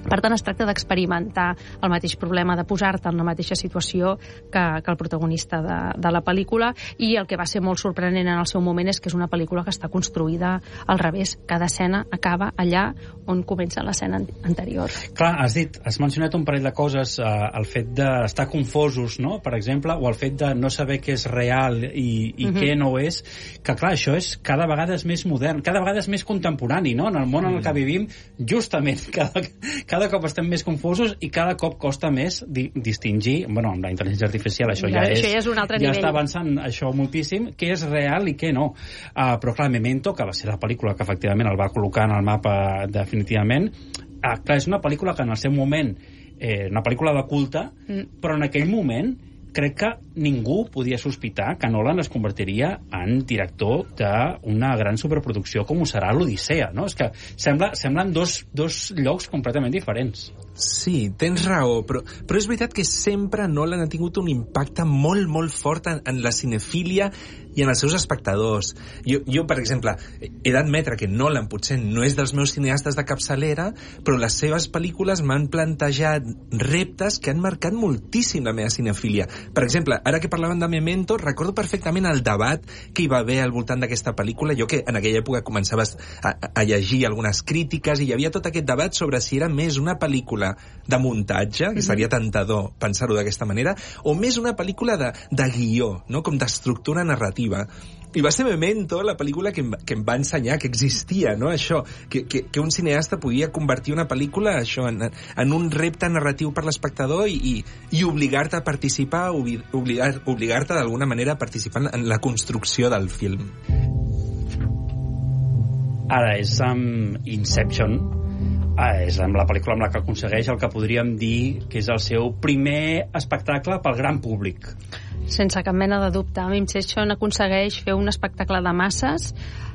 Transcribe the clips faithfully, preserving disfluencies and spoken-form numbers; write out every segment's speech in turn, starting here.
Per tant, es tracta d'experimentar el mateix problema, de posar-te en la mateixa situació que, que el protagonista de, de la pel·lícula, i el que va ser molt sorprenent en el seu moment és que és una pel·lícula que està construïda al revés. Cada escena acaba allà on comença l'escena anterior. Clar, has dit, has mencionat un parell de coses, eh, el fet d'estar confosos, no?, per exemple, o el fet de no saber què és real i, i uh-huh. què no és, que clar, això és cada vegada és més modern, cada vegada és més contemporani, no?, en el món en el que vivim, justament, cada, cada cop estem més confosos i cada cop costa més di distingir, bueno, amb la intel·ligència artificial això ja, ja, és, això ja és un altre ja nivell. Està avançant això moltíssim, què és real i què no. Uh, però clar, Memento, que va ser la pel·lícula que efectivament el va col·locar en el mapa definitivament, uh, clar, és una pel·lícula que en el seu moment, eh, una pel·lícula de culte, mm. però en aquell moment crec que ningú podia sospitar que Nolan es convertiria en director d'una gran superproducció com ho serà l'Odissea, no? És que sembla, semblen dos, dos llocs completament diferents. Sí, tens raó, però, però és veritat que sempre Nolan ha tingut un impacte molt, molt fort en, en la cinefília i en els seus espectadors. Jo, jo, per exemple, he d'admetre que Nolan potser no és dels meus cineastes de capçalera, però les seves pel·lícules m'han plantejat reptes que han marcat moltíssim la meva cinefília. Per exemple, ara que parlaven de Memento, recordo perfectament el debat que hi va haver al voltant d'aquesta pel·lícula. Jo que en aquella època començaves a, a llegir algunes crítiques i hi havia tot aquest debat sobre si era més una pel·lícula de muntatge, que seria tentador pensar-ho d'aquesta manera, o més una pel·lícula de, de guió, no?, com d'estructura narrativa. I va ser Memento la pel·lícula que em, que em va ensenyar que existia, no?, això, que, que, que un cineasta podia convertir una pel·lícula això, en, en un repte narratiu per l'espectador i, i, i obligar-te a participar, obligar, obligar-te d'alguna manera a participar en la construcció del film. Ara és um, Inception. Ah, és amb la pel·lícula amb la que aconsegueix el que podríem dir que és el seu primer espectacle pel gran públic. Sense cap mena de dubte. Inception aconsegueix fer un espectacle de masses.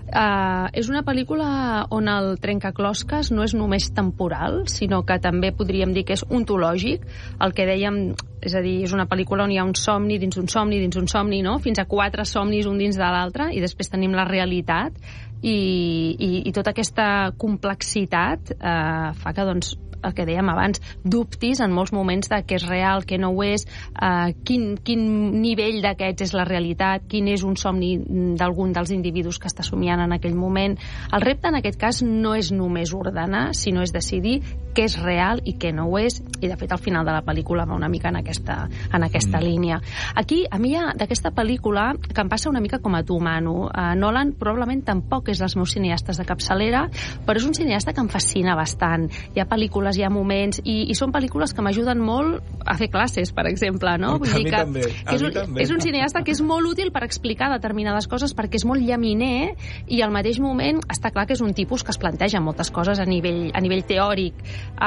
Uh, és una pel·lícula on el trencaclosques no és només temporal, sinó que també podríem dir que és ontològic. El que dèiem, és a dir, és una pel·lícula on hi ha un somni dins un somni dins un somni, no?, fins a quatre somnis un dins de l'altre, i després tenim la realitat, i, i, i tota aquesta complexitat eh, fa que, doncs, el que dèiem abans, dubtis en molts moments de què és real, què no ho és, eh, quin, quin nivell d'aquests és la realitat, quin és un somni d'algun dels individus que està somiant en aquell moment. El repte en aquest cas no és només ordenar, sinó és decidir què és real i què no ho és, i de fet al final de la pel·lícula va una mica en aquesta, en aquesta mm. línia. Aquí, a mi d'aquesta pel·lícula, que em passa una mica com a tu, Manu, uh, Nolan probablement tampoc és dels meus cineastes de capçalera, però és un cineasta que em fascina bastant. Hi ha pel·lícules, hi ha moments, i, i són pel·lícules que m'ajuden molt a fer classes, per exemple, no? Vull a dir mi que, també, a que és, mi un, també. és un cineasta que és molt útil per explicar determinades coses, perquè és molt llaminer, i al mateix moment està clar que és un tipus que es planteja moltes coses a nivell, a nivell teòric.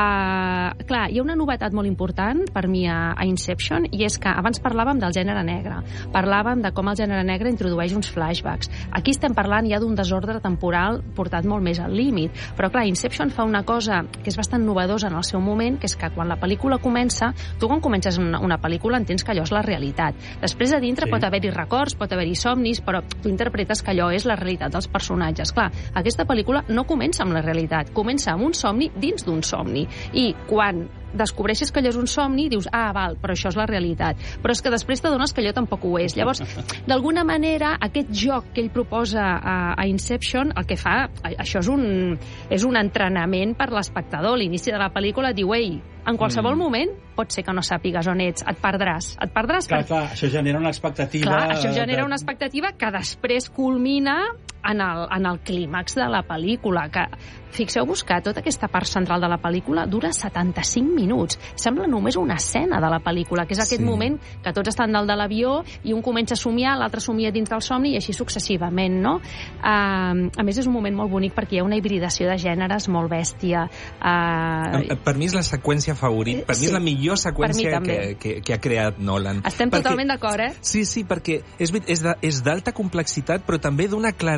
Uh, clar, hi ha una novetat molt important per mi a, a Inception, i és que abans parlàvem del gènere negre, parlàvem de com el gènere negre introdueix uns flashbacks. Aquí estem parlant ja d'un desordre temporal portat molt més al límit, però clar, Inception fa una cosa que és bastant novedosa en el seu moment, que és que quan la pel·lícula comença, tu quan comences una, una pel·lícula entens que allò és la realitat. Després a dintre sí. pot haver-hi records, pot haver-hi somnis, però tu interpretes que allò és la realitat dels personatges. Clar, aquesta pel·lícula no comença amb la realitat, comença amb un somni dins d'un somni, i quan descobreixes que allò és un somni, dius, ah, val, però això és la realitat. Però és que després t'adones que allò tampoc ho és. Llavors, d'alguna manera, aquest joc que ell proposa a, a Inception, el que fa, això és un, és un entrenament per l'espectador. A l'inici de la pel·lícula diu, ei, en qualsevol mm. moment pot ser que no sàpigues on ets, et perdràs. Et perdràs clar, per... clar, això genera una expectativa... Clar, això genera de... una expectativa que després culmina en el, en el clímax de la pel·lícula, que fixeu-vos que tota aquesta part central de la pel·lícula dura setanta-cinc minuts. Sembla només una escena de la pel·lícula, que és aquest sí. moment que tots estan dalt de l'avió i un comença a somiar, l'altre somia dins del somni, i així successivament, no? Uh, a més, és un moment molt bonic perquè hi ha una hibridació de gèneres molt bèstia. Uh... Per mi és la seqüència favorita, per sí. mi és la millor seqüència que, que, que ha creat Nolan. Estem perquè, totalment d'acord, eh? Sí, sí, perquè és, és, de, és d'alta complexitat, però també d'una clara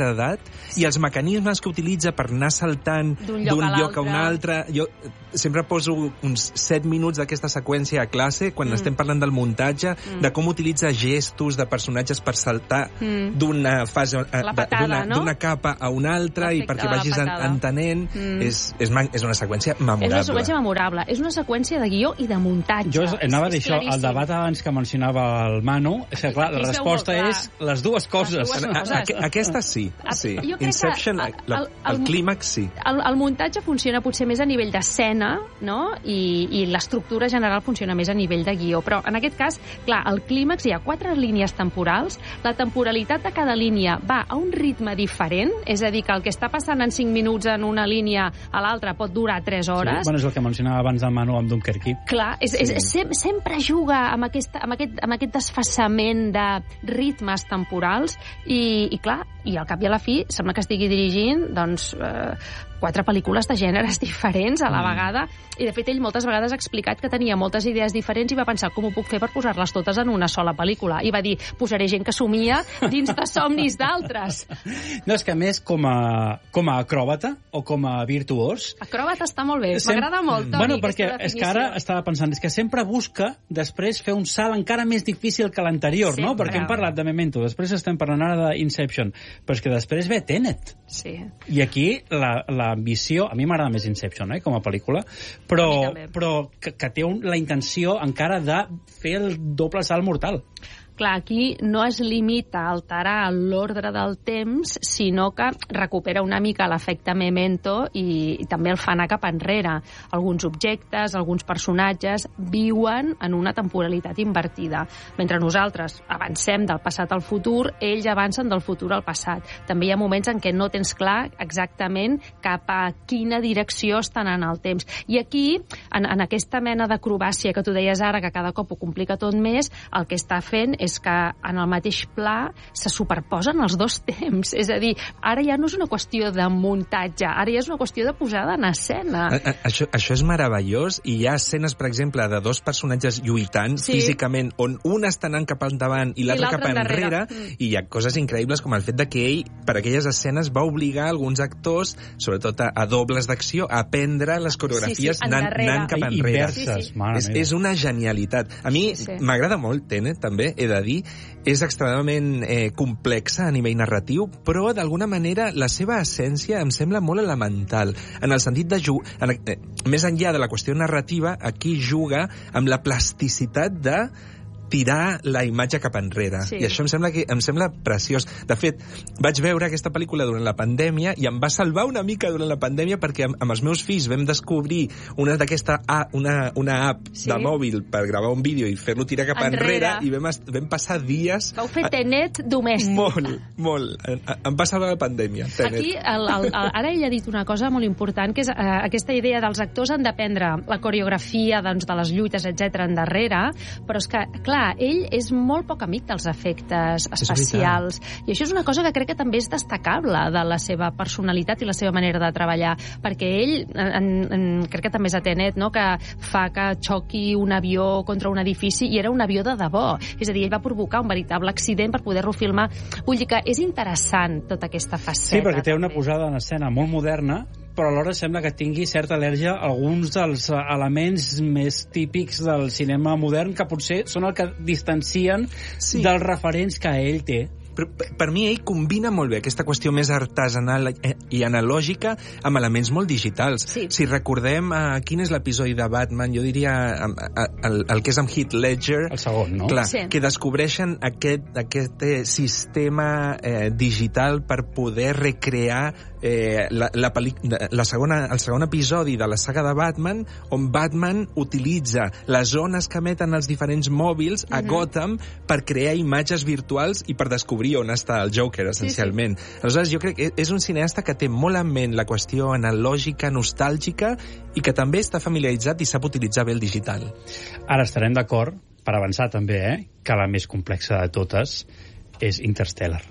d'edat i els mecanismes que utilitza per anar saltant d'un lloc, d'un a, lloc a un altre. Jo sempre poso uns set minuts d'aquesta seqüència a classe quan mm. estem parlant del muntatge, mm. de com utilitza gestos de personatges per saltar mm. d'una fase, d'una no? capa a una altra. Perfecte, i perquè vagis entenent, mm. és, és, és una seqüència memorable. És una seqüència memorable. És una seqüència de guió i de muntatge. Jo anava a dir això, el debat abans que mencionava el Manu, és que, clar, la resposta és les dues coses. Les dues coses. A, a, aquesta sí, sí. Inception, el, el, el, el clímax sí. El, el muntatge funciona potser més a nivell d'escena, no? I, i l'estructura general funciona més a nivell de guió. Però en aquest cas, clar, el clímax hi ha quatre línies temporals, la temporalitat de cada línia va a un ritme diferent, és a dir, que el que està passant en cinc minuts en una línia a l'altra pot durar tres hores. Sí, bueno, és el que mencionava abans del Manu amb Dunkerque. Clar, és, sí. és, sem sempre juga amb aquest, amb, aquest, amb aquest desfassament de ritmes temporals i, i clar, i al cap i a la fi sembla que estigui dirigint doncs, eh, quatre pel·lícules de gèneres diferents a la vegada, i de fet ell moltes vegades ha explicat que tenia moltes idees diferents i va pensar com ho puc fer per posar-les totes en una sola pel·lícula, i va dir, posaré gent que somia dins de somnis d'altres. No, és que a més com a, com a acròbata o com a virtuós... Acròbata està molt bé, Sem... m'agrada molt, Toni, bueno, perquè és que ara estava pensant, és que sempre busca després fer un salt encara més difícil que l'anterior, no? Perquè hem parlat de Memento, després estem parlant ara d'Inception, però és que després ve Tenet. Sí. I aquí la, la ambició, a mi m'agrada més Inception, eh, com a pel·lícula, però, però que, que té un, la intenció encara de fer el doble salt mortal. Clar, aquí no es limita a alterar l'ordre del temps, sinó que recupera una mica l'efecte Memento i, i també el fa anar cap enrere. Alguns objectes, alguns personatges viuen en una temporalitat invertida. Mentre nosaltres avancem del passat al futur, ells avancen del futur al passat. També hi ha moments en què no tens clar exactament cap a quina direcció estan en el temps. I aquí, en, en aquesta mena d'acrobàcia que tu deies ara, que cada cop ho complica tot més, el que està fent és que en el mateix pla se superposen els dos temps. És a dir, ara ja no és una qüestió de muntatge, ara ja és una qüestió de posada en escena. A, a, això, això és meravellós, i hi ha escenes, per exemple, de dos personatges lluitant sí. físicament, on un està anant cap endavant i l'altre cap enrere, mm. i hi ha coses increïbles com el fet de que ell, per aquelles escenes, va obligar alguns actors, sobretot a, a dobles d'acció, a aprendre les coreografies sí, sí, anant, anant cap enrere. Inverses, sí, sí. És, és una genialitat. A mi sí, sí. m'agrada molt Tenet, també, he de dir, és extremadament eh, complexa a nivell narratiu, però d'alguna manera la seva essència em sembla molt elemental, en el sentit de jugar, eh, més enllà de la qüestió narrativa, aquí juga amb la plasticitat de tirar la imatge cap enrere. Sí. I això em sembla que em sembla preciós. De fet, vaig veure aquesta pel·lícula durant la pandèmia i em va salvar una mica durant la pandèmia perquè amb, amb els meus fills vam descobrir una d'aquesta una, una app sí. de mòbil per gravar un vídeo i fer-lo tirar cap enrere, enrere i vam, vam passar dies... Vau fer Tenet domèstic. Molt, molt. Em va salvar la pandèmia, Tenet. Aquí, el, el, el, ara ell ha dit una cosa molt important, que és uh, aquesta idea dels actors han d'aprendre la coreografia doncs, de les lluites, etcètera endarrere, però és que, clar, ell és molt poc amic dels efectes especials. I això és una cosa que crec que també és destacable de la seva personalitat i la seva manera de treballar, perquè ell, en, en, crec que també és a Tenet, no?, que fa que xoqui un avió contra un edifici i era un avió de debò. És a dir, ell va provocar un veritable accident per poder-lo filmar. Vull dir que és interessant tota aquesta faceta. Sí, perquè té una també. posada en escena molt moderna, però alhora sembla que tingui certa al·lèrgia a alguns dels elements més típics del cinema modern, que potser són el que distancien sí. dels referents que ell té. Però per mi ell combina molt bé aquesta qüestió més artesanal i analògica amb elements molt digitals. Sí. Si recordem uh, quin és l'episodi de Batman, jo diria uh, uh, el, el que és amb Heath Ledger, el segon, no? Clar, sí. que descobreixen aquest, aquest eh, sistema eh, digital per poder recrear eh, la, la, la segona, el segon episodi de la saga de Batman, on Batman utilitza les zones que emeten els diferents mòbils a uh-huh. Gotham per crear imatges virtuals i per descobrir on està el Joker, essencialment. Sí, sí. Aleshores, jo crec que és un cineasta que té molt en ment la qüestió analògica, nostàlgica, i que també està familiaritzat i sap utilitzar bé el digital. Ara estarem d'acord, per avançar també, eh, que la més complexa de totes és Interstellar.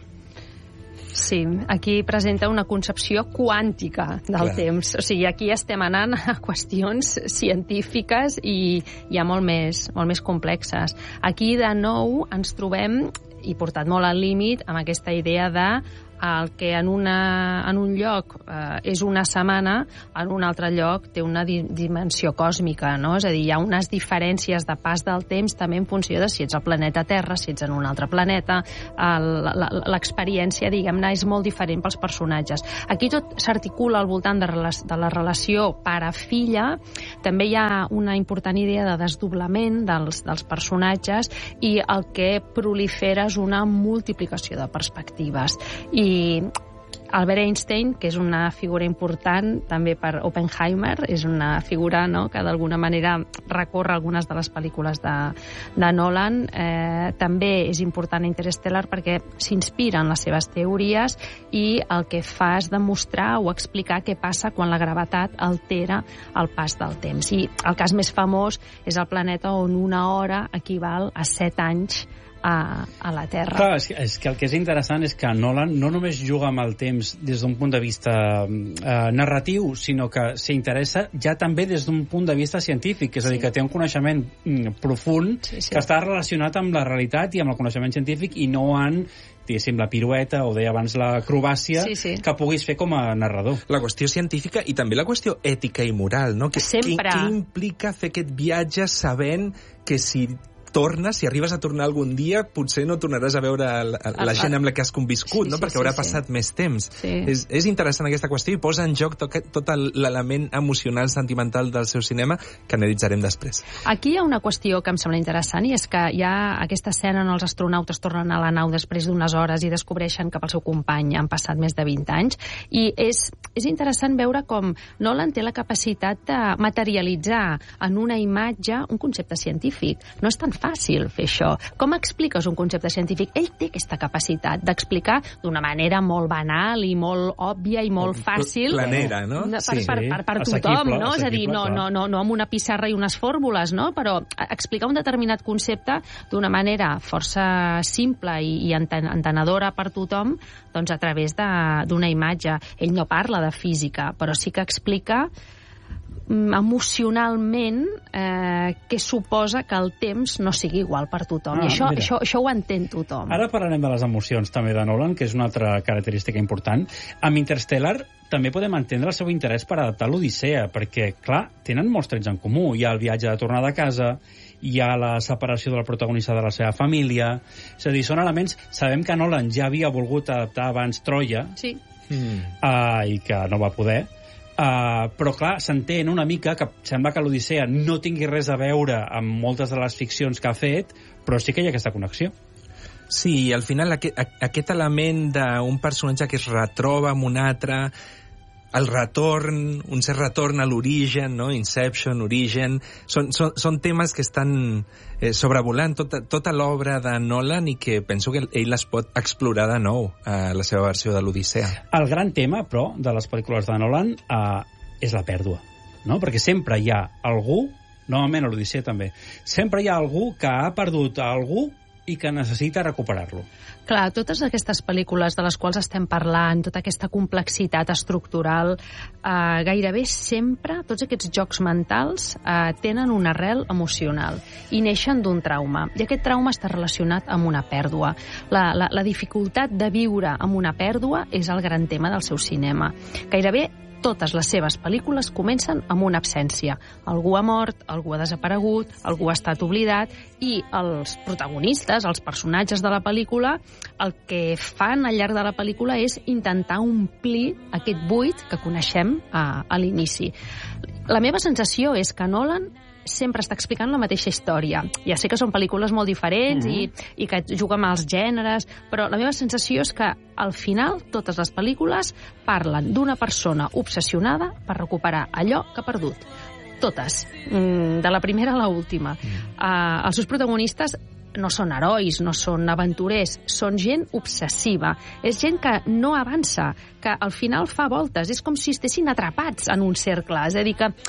Sí, aquí presenta una concepció quàntica del Clar. temps. O sigui, aquí estem anant a qüestions científiques i ja molt més, molt més complexes. Aquí, de nou, ens trobem, i portat molt al límit, amb aquesta idea de el que en, una, en un lloc eh, és una setmana, en un altre lloc té una di dimensió còsmica, no? És a dir, hi ha unes diferències de pas del temps també en funció de si ets al planeta Terra, si ets en un altre planeta. L'experiència, diguem-ne, és molt diferent pels personatges. Aquí tot s'articula al voltant de, de la relació pare-filla. També hi ha una important idea de desdoblament dels, dels personatges i el que prolifera és una multiplicació de perspectives. I I Albert Einstein, que és una figura important també per Oppenheimer, és una figura, no?, que d'alguna manera recorre algunes de les pel·lícules de, de Nolan. Eh, també és important a Interstellar perquè s'inspira en les seves teories i el que fa és demostrar o explicar què passa quan la gravetat altera el pas del temps. I el cas més famós és el planeta on una hora equival a set anys A, a la Terra. Clar, és que, és que el que és interessant és que Nolan no només juga amb el temps des d'un punt de vista eh, narratiu, sinó que s'interessa ja també des d'un punt de vista científic, és a dir, que té un coneixement mm, profund sí, sí. que està relacionat amb la realitat i amb el coneixement científic i no en diguéssim, la pirueta, o deia abans l'acrobàcia, sí, sí. que puguis fer com a narrador. La qüestió científica i també la qüestió ètica i moral, no? Que, Sempre. Què implica fer aquest viatge sabent que si tornes, si arribes a tornar algun dia, potser no tornaràs a veure la, la gent amb la que has conviscut, sí, no? Sí, perquè haurà sí, passat sí. més temps. Sí. És, és interessant aquesta qüestió i posa en joc tot, tot l'element emocional, sentimental del seu cinema que analitzarem després. Aquí hi ha una qüestió que em sembla interessant i és que hi ha aquesta escena on els astronautes tornen a la nau després d'unes hores i descobreixen que pel seu company han passat més de vint anys i és, és interessant veure com Nolan té la capacitat de materialitzar en una imatge un concepte científic. No és tan fàcil fer això. Com expliques un concepte científic? Ell té aquesta capacitat d'explicar d'una manera molt banal i molt òbvia i molt fàcil. Planera, no? Per, sí. per, per, per tothom, no? És a dir, no, no, no, no amb una pissarra i unes fórmules, no? Però explicar un determinat concepte d'una manera força simple i, i entenedora per tothom, doncs a través d'una imatge. Ell no parla de física, però sí que explica emocionalment eh, què suposa que el temps no sigui igual per tothom. Ah, I això, això, això ho entén tothom. Ara parlarem de les emocions també de Nolan, que és una altra característica important. Amb Interstellar també podem entendre el seu interès per adaptar l'Odissea, perquè, clar, tenen molts trets en comú. Hi ha el viatge de tornada a casa, hi ha la separació del protagonista de la seva família... És a dir, són elements... Sabem que Nolan ja havia volgut adaptar abans Troia, sí. mm. uh, i que no va poder. Uh, però clar, s'entén una mica que sembla que l'Odissea no tingui res a veure amb moltes de les ficcions que ha fet, però sí que hi ha aquesta connexió. Sí, i al final aquest, aquest element d'un personatge que es retroba amb un altre, el retorn, un cert retorn a l'origen, no? Inception, origen, són, són, són temes que estan eh, sobrevolant tota, tota l'obra de Nolan i que penso que ell les pot explorar de nou a la seva versió de l'Odissea. El gran tema, però, de les pel·lícules de Nolan eh, és la pèrdua, no? Perquè sempre hi ha algú, novament a l'Odissea també, sempre hi ha algú que ha perdut algú i que necessita recuperar-lo. Clar, totes aquestes pel·lícules de les quals estem parlant, tota aquesta complexitat estructural, eh, gairebé sempre, tots aquests jocs mentals eh, tenen una arrel emocional i neixen d'un trauma. I aquest trauma està relacionat amb una pèrdua. La, la, la dificultat de viure amb una pèrdua és el gran tema del seu cinema. Gairebé totes les seves pel·lícules comencen amb una absència. Algú ha mort, algú ha desaparegut, algú ha estat oblidat i els protagonistes, els personatges de la pel·lícula, el que fan al llarg de la pel·lícula és intentar omplir aquest buit que coneixem a, a l'inici. La meva sensació és que Nolan sempre està explicant la mateixa història. Ja sé que són pel·lícules molt diferents mm-hmm. i, i que juguen amb els gèneres, però la meva sensació és que al final totes les pel·lícules parlen d'una persona obsessionada per recuperar allò que ha perdut. Totes, de la primera a l'última. Mm. Uh, els seus protagonistes no són herois, no són aventurers, són gent obsessiva. És gent que no avança, que al final fa voltes. És com si estessin atrapats en un cercle. És a dir, que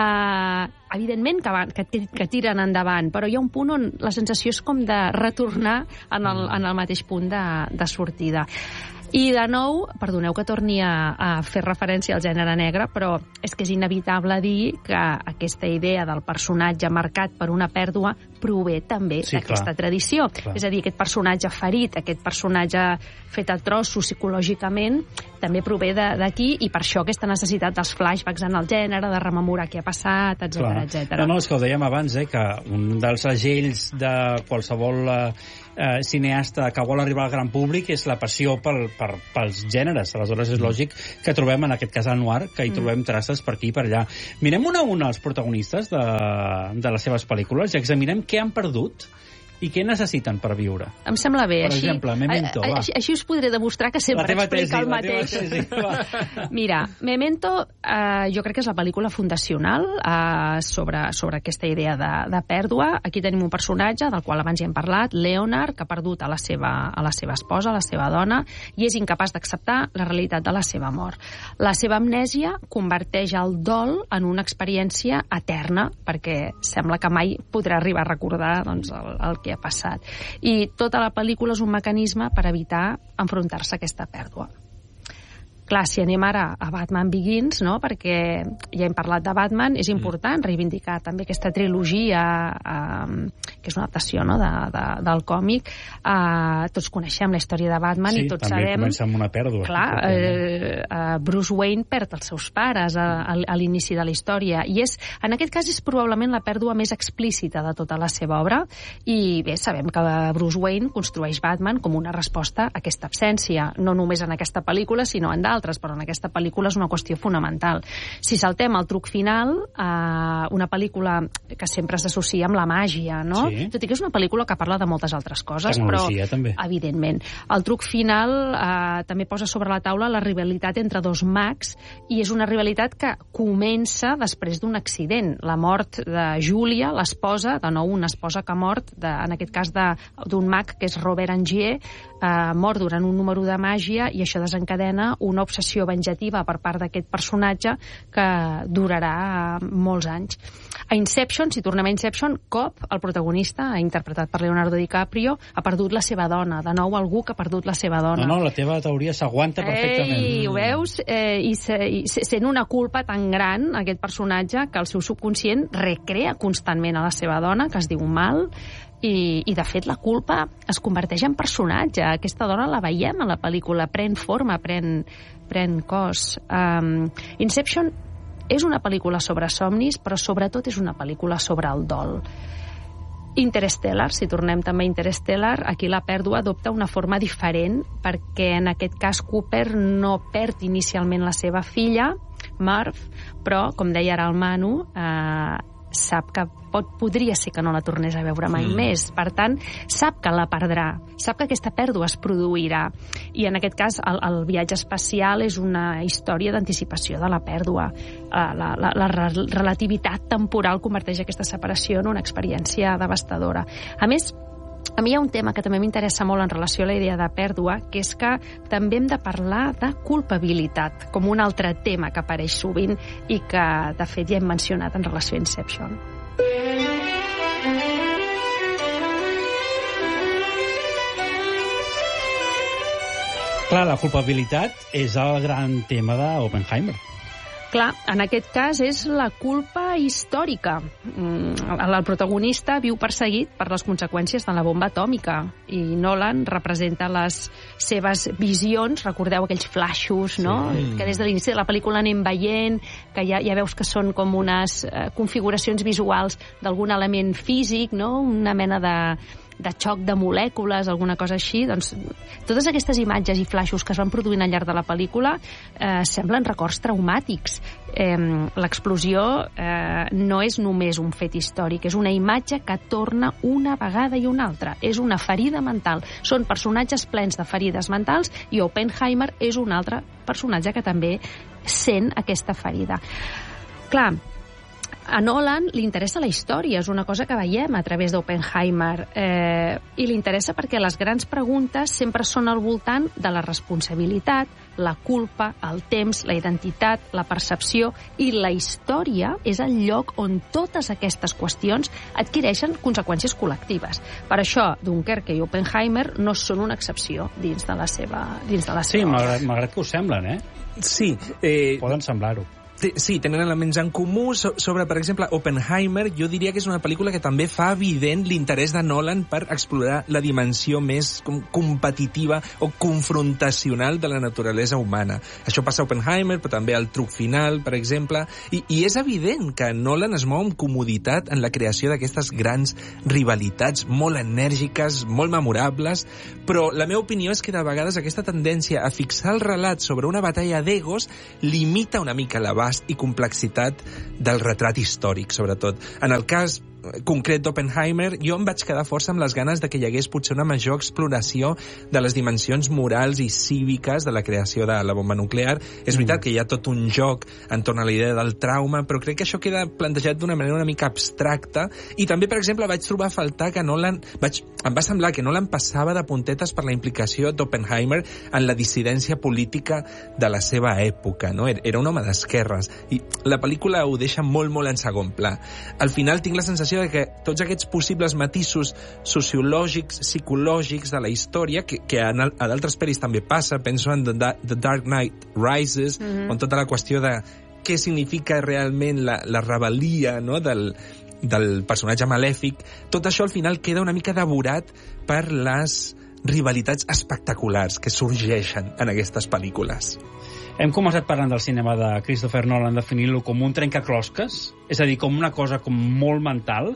eh, evidentment que, van, que, que tiren endavant, però hi ha un punt on la sensació és com de retornar en el, en el mateix punt de, de sortida. I, de nou, perdoneu que torni a, a fer referència al gènere negre, però és que és inevitable dir que aquesta idea del personatge marcat per una pèrdua prové també sí, d'aquesta tradició. Clar. És a dir, aquest personatge ferit, aquest personatge fet a trossos psicològicament, també prové d'aquí, i per això aquesta necessitat dels flashbacks en el gènere, de rememorar què ha passat, etcètera, etcètera. No, no, és que ho dèiem abans, eh, que un dels agells de qualsevol eh, eh, cineasta que vol arribar al gran públic és la passió pel, per, pels gèneres. Aleshores és lògic que trobem, en aquest cas al noir, que hi trobem traces per aquí i per allà. Mirem una a una els protagonistes de, de les seves pel·lícules i examinem què han perdut i què necessiten per viure. Em sembla bé. Per així, exemple, Memento, a, a, així, així us podré demostrar que sempre explica el mateix. Tesi, Mira, Memento eh, jo crec que és la pel·lícula fundacional eh, sobre, sobre aquesta idea de, de pèrdua. Aquí tenim un personatge del qual abans ja hem parlat, Leonard, que ha perdut a la seva, a la seva esposa, a la seva dona, i és incapaç d'acceptar la realitat de la seva mort. La seva amnèsia converteix el dol en una experiència eterna, perquè sembla que mai podrà arribar a recordar doncs, el, el que ha passat. I tota la pel·lícula és un mecanisme per evitar enfrontar-se a aquesta pèrdua. Clar, si anem ara a Batman Begins, no? Perquè ja hem parlat de Batman, és important reivindicar també aquesta trilogia, eh, que és una adaptació, no? de, de, del còmic. Eh, tots coneixem la història de Batman sí, i tots també sabem... comença amb una pèrdua. Clar, eh, eh, Bruce Wayne perd els seus pares a, a, a l'inici de la història, i és, en aquest cas és probablement la pèrdua més explícita de tota la seva obra, i bé, sabem que Bruce Wayne construeix Batman com una resposta a aquesta absència, no només en aquesta pel·lícula, sinó en d'altres, però en aquesta pel·lícula és una qüestió fonamental. Si saltem al truc final, eh, una pel·lícula que sempre s'associa amb la màgia, no? Sí. Tot i que és una pel·lícula que parla de moltes altres coses, tecnologia, però, també. Evidentment. El truc final eh, també posa sobre la taula la rivalitat entre dos mags, i és una rivalitat que comença després d'un accident. La mort de Júlia, l'esposa, de nou una esposa que ha mort, de, en aquest cas d'un mag que és Robert Angier, eh, mort durant un número de màgia, i això desencadena una obsessió venjativa per part d'aquest personatge que durarà molts anys. A Inception, si tornem a Inception, Cobb, el protagonista, interpretat per Leonardo DiCaprio, ha perdut la seva dona. De nou, algú que ha perdut la seva dona. No, no, la teva teoria s'aguanta perfectament. Ei, ho veus? Eh, I, se, i sent una culpa tan gran, aquest personatge, que el seu subconscient recrea constantment a la seva dona, que es diu Mal, I, i de fet la culpa es converteix en personatge. Aquesta dona la veiem a la pel·lícula, pren forma, pren, pren cos. Um, Inception és una pel·lícula sobre somnis, però sobretot és una pel·lícula sobre el dol. Interstellar, si tornem també a Interstellar, aquí la pèrdua adopta una forma diferent, perquè en aquest cas Cooper no perd inicialment la seva filla, Marv, però, com deia ara el Manu, eh, sap que pot, podria ser que no la tornés a veure mai mm. més. Per tant, sap que la perdrà, sap que aquesta pèrdua es produirà. I en aquest cas, el, el viatge espacial és una història d'anticipació de la pèrdua. La, la, la, la relativitat temporal converteix aquesta separació en una experiència devastadora. A més, a mi hi ha un tema que també m'interessa molt en relació a la idea de pèrdua, que és que també hem de parlar de culpabilitat, com un altre tema que apareix sovint i que, de fet, ja hem mencionat en relació a Inception. Clar, la culpabilitat és el gran tema d'Oppenheimer. Clar, en aquest cas és la culpa històrica. El protagonista viu perseguit per les conseqüències de la bomba atòmica, i Nolan representa les seves visions, recordeu aquells flashos, no? Sí. Que des de l'inici de la pel·lícula anem veient, que ja, ja veus que són com unes eh, configuracions visuals d'algun element físic, no? Una mena de de xoc de molècules, alguna cosa així. Doncs totes aquestes imatges i flaixos que es van produint al llarg de la pel·lícula eh, semblen records traumàtics. Eh, l'explosió eh, no és només un fet històric, és una imatge que torna una vegada i una altra. És una ferida mental. Són personatges plens de ferides mentals, i Oppenheimer és un altre personatge que també sent aquesta ferida. Clar, a Nolan li interessa la història, és una cosa que veiem a través d'Oppenheimer, eh, i li interessa perquè les grans preguntes sempre són al voltant de la responsabilitat, la culpa, el temps, la identitat, la percepció i la història és el lloc on totes aquestes qüestions adquireixen conseqüències col·lectives. Per això, Dunkerque i Oppenheimer no són una excepció dins de la seva, dins de la seva Sí, malgrat, malgrat que ho semblen, eh? Sí. Eh, Poden semblar-ho. Sí, tenen elements en comú. Sobre, per exemple, Oppenheimer, jo diria que és una pel·lícula que també fa evident l'interès de Nolan per explorar la dimensió més com, competitiva o confrontacional de la naturalesa humana. Això passa a Oppenheimer, però també al truc final, per exemple, i, i és evident que Nolan es mou amb comoditat en la creació d'aquestes grans rivalitats molt enèrgiques, molt memorables, però la meva opinió és que de vegades aquesta tendència a fixar el relat sobre una batalla d'egos limita una mica l'abast i complexitat del retrat històric, sobretot. En el cas concret d'Oppenheimer, jo em vaig quedar força amb les ganes de que hi hagués potser una major exploració de les dimensions morals i cíviques de la creació de la bomba nuclear. És veritat que hi ha tot un joc entorn a la idea del trauma, però crec que això queda plantejat d'una manera una mica abstracta, i també, per exemple, vaig trobar a faltar que Nolan... Vaig, em va semblar que Nolan passava de puntetes per la implicació d'Oppenheimer en la dissidència política de la seva època, no? Era un home d'esquerres, i la pel·lícula ho deixa molt, molt en segon pla. Al final tinc la sensació de que tots aquests possibles matisos sociològics, psicològics de la història, que, que a, a d'altres pel·lis també passa, penso en The, The Dark Knight Rises, mm-hmm. on tota la qüestió de què significa realment la, la rebel·lia, no?, del, del personatge malèfic, tot això al final queda una mica devorat per les rivalitats espectaculars que sorgeixen en aquestes pel·lícules. Hem començat parlant del cinema de Christopher Nolan, definint-lo com un trencaclosques, és a dir, com una cosa com molt mental,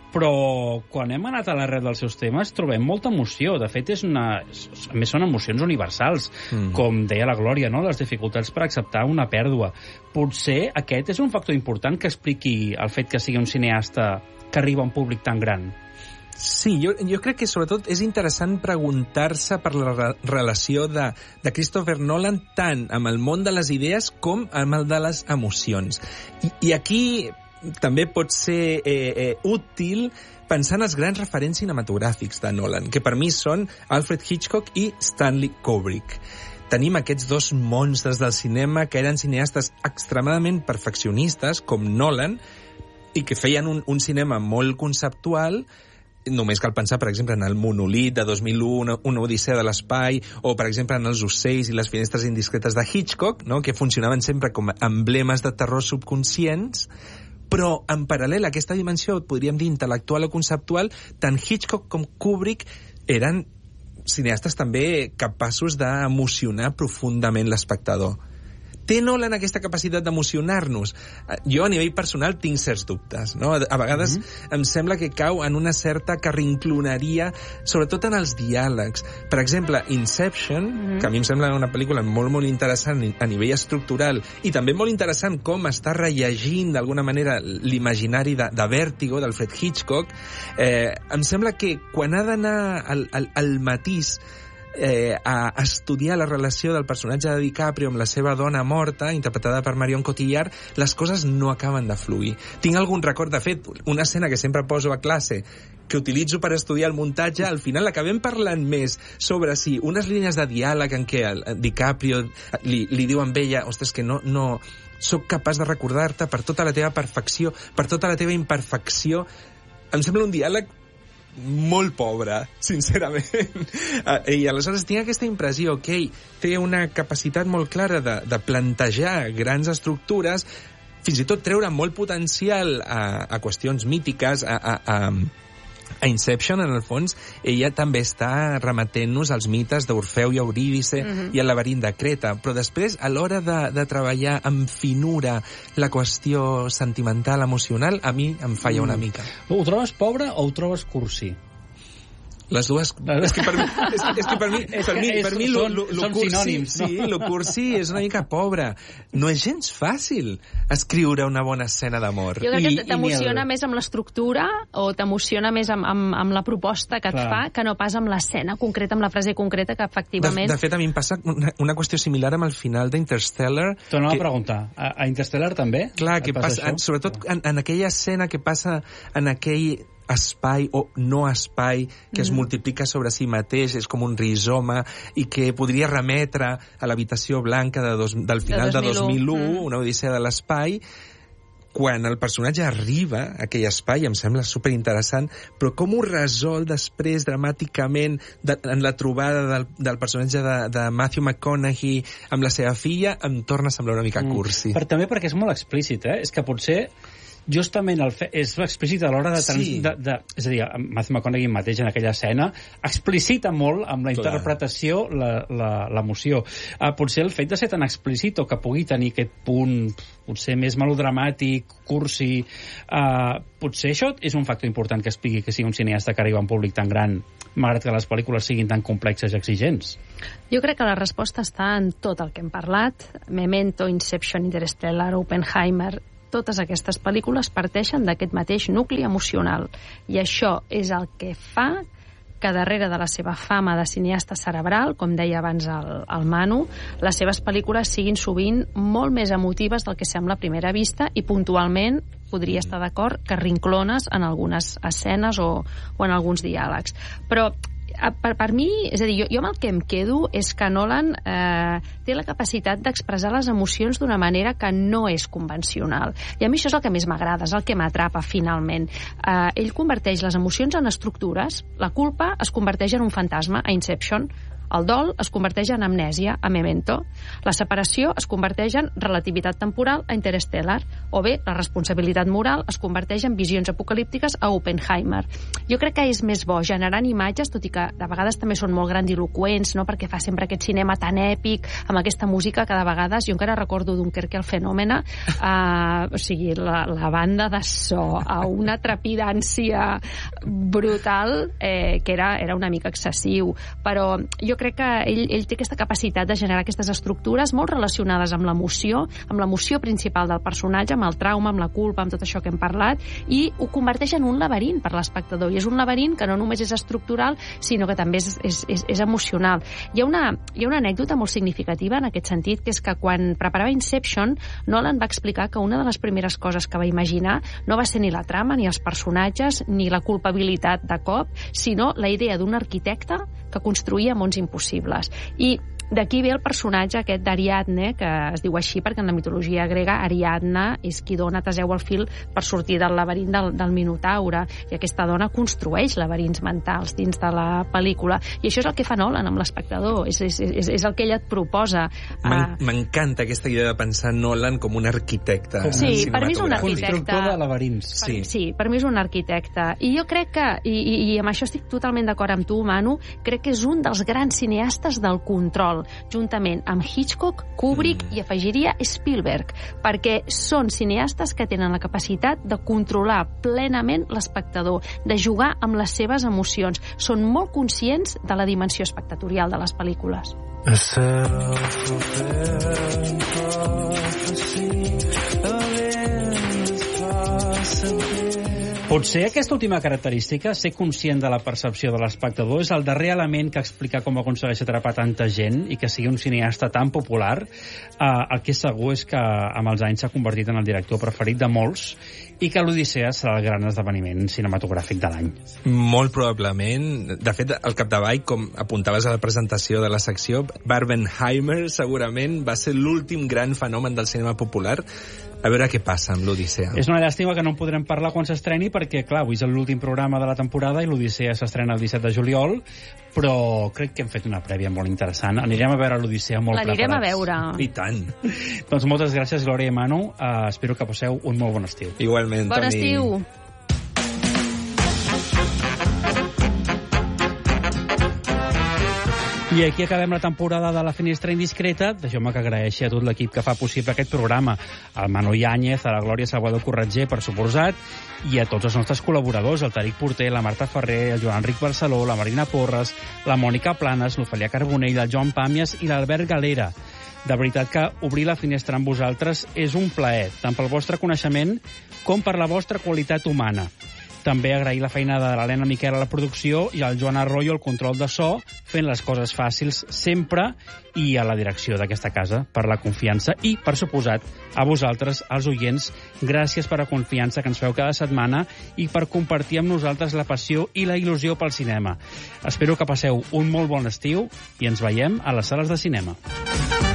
però quan hem anat a l'arrel dels seus temes trobem molta emoció. De fet, és una... a més, són emocions universals, mm. com deia la Glòria, no?, les dificultats per acceptar una pèrdua. Potser aquest és un factor important que expliqui el fet que sigui un cineasta que arriba a un públic tan gran. Sí, jo, jo crec que sobretot és interessant preguntar-se per la re relació de, de Christopher Nolan tant amb el món de les idees com amb el de les emocions. I, i aquí també pot ser eh, eh, útil pensar en els grans referents cinematogràfics de Nolan, que per mi són Alfred Hitchcock i Stanley Kubrick. Tenim aquests dos monstres del cinema que eren cineastes extremadament perfeccionistes, com Nolan, i que feien un, un cinema molt conceptual. Només cal pensar, per exemple, en el Monolit de dos mil u, una, una odissea de l'espai, o, per exemple, en els ocells i les finestres indiscretes de Hitchcock, no?, que funcionaven sempre com emblemes de terror subconscients, però, en paral·lel a aquesta dimensió, podríem dir intel·lectual o conceptual, tant Hitchcock com Kubrick eren cineastes també capaços d'emocionar profundament l'espectador. Té Nolan aquesta capacitat d'emocionar-nos? Jo, a nivell personal, tinc certs dubtes, no? A vegades mm-hmm. em sembla que cau en una certa carrincloneria, sobretot en els diàlegs. Per exemple, Inception, mm-hmm. que a mi em sembla una pel·lícula molt, molt interessant a nivell estructural, i també molt interessant com està rellegint, d'alguna manera, l'imaginari de, de Vértigo, d'Alfred Hitchcock, eh, em sembla que quan ha d'anar al, al, al matís Eh, a estudiar la relació del personatge de DiCaprio amb la seva dona morta, interpretada per Marion Cotillard, les coses no acaben de fluir. Tinc algun record, de fet, una escena que sempre poso a classe, que utilitzo per estudiar el muntatge, al final acabem parlant més sobre si unes línies de diàleg en què el DiCaprio li, li diu amb ella, ostres, que no, no soc capaç de recordar-te per tota la teva perfecció, per tota la teva imperfecció. Em sembla un diàleg molt pobre, sincerament. I aleshores tinc aquesta impressió que ell té una capacitat molt clara de, de plantejar grans estructures, fins i tot treure molt potencial a, a qüestions mítiques, a, a, a, a Inception, en el fons, ella també està remetent-nos als mites d'Orfeu i Eurídice mm-hmm. i el laberint de Creta, però després, a l'hora de, de treballar amb finura la qüestió sentimental, emocional, a mi em falla una mica. Ho trobes pobre o ho trobes cursi? Les dues... És que per mi, és, és que per mi, per mi, per mi lo, lo, lo són cursi, sinònims, no? Sí, lo cursi és una mica pobre. No és gens fàcil escriure una bona escena d'amor. Jo crec que t'emociona més amb l'estructura o t'emociona més amb, amb, amb la proposta que et Clar. fa que no pas amb l'escena concreta, amb la frase concreta que efectivament... De, de fet, a mi em passa una, una qüestió similar amb el final d'Interstellar. T'ho anava que... a preguntar. A, a Interstellar també? Clar, que passa, passa sobretot en, en aquella escena que passa en aquell espai o no espai que es mm. multiplica sobre si mateix, és com un rizoma, i que podria remetre a l'habitació blanca de dos, del final de dos mil u, de dos mil u mm. una odissea de l'espai. Quan el personatge arriba a aquell espai, em sembla superinteressant, però com ho resol després dramàticament de, en la trobada del, del personatge de, de Matthew McConaughey amb la seva filla, em torna a semblar una mica cursi. Mm. Per, també perquè és molt explícit, eh? És que potser justament el fe... és explícit a l'hora de, trans... sí. de, de... És a dir, Matthew McConaughey mateix en aquella escena explicita molt amb la Clar. interpretació l'emoció. Uh, potser el fet de ser tan explícit o que pugui tenir aquest punt potser més melodramàtic, cursi, uh, potser això és un factor important que expliqui que sigui un cineasta que arriba a un públic tan gran, malgrat que les pel·lícules siguin tan complexes i exigents. Jo crec que la resposta està en tot el que hem parlat. Memento, Inception, Interstellar, Oppenheimer... Totes aquestes pel·lícules parteixen d'aquest mateix nucli emocional. I això és el que fa que darrere de la seva fama de cineasta cerebral, com deia abans el, el Manu, les seves pel·lícules siguin sovint molt més emotives del que sembla a primera vista i puntualment podria estar d'acord que rinclones en algunes escenes o, o en alguns diàlegs. Però Per, per mi, és a dir, jo, jo amb el que em quedo és que Nolan eh, té la capacitat d'expressar les emocions d'una manera que no és convencional. I a mi això és el que més m'agrada, és el que m'atrapa finalment. Eh, ell converteix les emocions en estructures, la culpa es converteix en un fantasma a Inception, el dol es converteix en amnèsia a Memento, la separació es converteix en relativitat temporal a Interstellar, o bé la responsabilitat moral es converteix en visions apocalíptiques a Oppenheimer. Jo crec que és més bo generant imatges, tot i que de vegades també són molt grandiloquents, no? Perquè fa sempre aquest cinema tan èpic, amb aquesta música que de vegades, jo encara recordo Dunkerque el fenòmena, eh, o sigui, la, la banda de so a una trepidància brutal eh, que era, era una mica excessiu, però jo crec que ell, ell té aquesta capacitat de generar aquestes estructures molt relacionades amb l'emoció, amb l'emoció principal del personatge, amb el trauma, amb la culpa, amb tot això que hem parlat, i ho converteix en un laberint per l'espectador. I és un laberint que no només és estructural, sinó que també és, és, és, és emocional. Hi ha, una, hi ha una anècdota molt significativa en aquest sentit, que és que quan preparava Inception, Nolan va explicar que una de les primeres coses que va imaginar no va ser ni la trama, ni els personatges, ni la culpabilitat de cop, sinó la idea d'un arquitecte que construïa mons impossibles. I d'aquí ve el personatge aquest d'Ariadne, que es diu així perquè en la mitologia grega Ariadna és qui dona Teseu el fil per sortir del laberint del, del Minotaure, i aquesta dona construeix laberints mentals dins de la pel·lícula, i això és el que fa Nolan amb l'espectador, és, és, és, és el que ella et proposa. M'encanta aquesta idea de pensar Nolan com un arquitecte. Sí, per mi és un arquitecte. Constructor de laberints. Sí. sí, per mi és un arquitecte. I jo crec que, i, i, i amb això estic totalment d'acord amb tu, Manu, crec que és un dels grans cineastes del control, juntament amb Hitchcock, Kubrick mm. i afegiria Spielberg, perquè són cineastes que tenen la capacitat de controlar plenament l'espectador, de jugar amb les seves emocions. Són molt conscients de la dimensió espectatorial de les pel·lícules. Potser aquesta última característica, ser conscient de la percepció de l'espectador, és el darrer element que explica com aconsegueix atrapar tanta gent i que sigui un cineasta tan popular. Eh, el que és segur és que amb els anys s'ha convertit en el director preferit de molts i que l'Odissea serà el gran esdeveniment cinematogràfic de l'any. Molt probablement. De fet, al capdavall, com apuntaves a la presentació de la secció, Barbenheimer segurament va ser l'últim gran fenomen del cinema popular. A veure què passa amb l'Odissea. És una llàstima que no en podrem parlar quan s'estreni, perquè, clar, avui és l'últim programa de la temporada i l'Odissea s'estrena el disset de juliol, però crec que hem fet una prèvia molt interessant. Anirem a veure l'Odissea molt preparats. L'anirem a veure. I tant. Doncs moltes gràcies, Glòria i Manu. Uh, espero que passeu un molt bon estiu. Igualment, Toni. Bon estiu. I aquí acabem la temporada de La Finestra Indiscreta. Deixeu-me que agraeixi a tot l'equip que fa possible aquest programa, al Manu Yáñez, a la Glòria Salvador Corretger, per suposat, i a tots els nostres col·laboradors, el Tariq Porter, la Marta Ferrer, el Joan Enric Barceló, la Marina Porres, la Mònica Planes, l'Ofèlia Carbonell, el Joan Pàmies i l'Albert Galera. De veritat que obrir la finestra amb vosaltres és un plaer, tant pel vostre coneixement com per la vostra qualitat humana. També agrair la feina de l'Helena Miquel a la producció i al Joan Arroyo al control de so, fent les coses fàcils sempre, i a la direcció d'aquesta casa per la confiança i, per suposat, a vosaltres, els oients, gràcies per la confiança que ens feu cada setmana i per compartir amb nosaltres la passió i la il·lusió pel cinema. Espero que passeu un molt bon estiu i ens veiem a les sales de cinema.